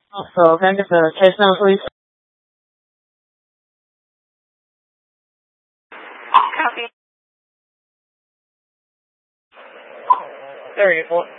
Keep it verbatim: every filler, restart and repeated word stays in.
Also, can I get the case number, please? Copy. There you go.